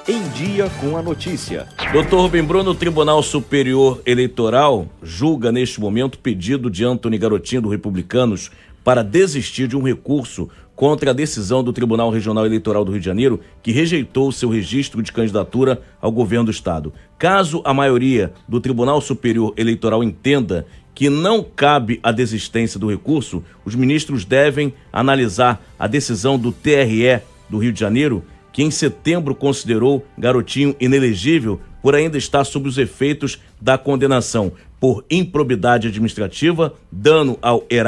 Em Dia com a Notícia. Doutor Rubem Bruno, o Tribunal Superior Eleitoral julga neste momento pedido de Antony Garotinho do Republicanos para desistir de um recurso contra a decisão do Tribunal Regional Eleitoral do Rio de Janeiro, que rejeitou seu registro de candidatura ao governo do estado. Caso a maioria do Tribunal Superior Eleitoral entenda que não cabe a desistência do recurso, os ministros devem analisar a decisão do TRE do Rio de Janeiro, que em setembro considerou Garotinho inelegível por ainda estar sob os efeitos da condenação por improbidade administrativa, dano ao erário